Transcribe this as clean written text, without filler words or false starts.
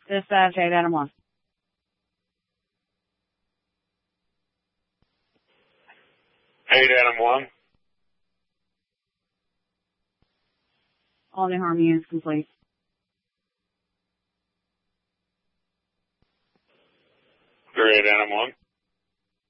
Dispatch 8 Adam 1. Adam 1. All new harm units complete. 8 Adam 1.